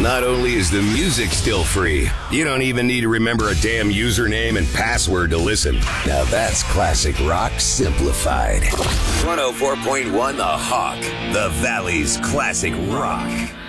Not only is the music still free, you don't even need to remember a damn username and password to listen. Now that's classic rock simplified. 104.1 The Hawk, the Valley's classic rock.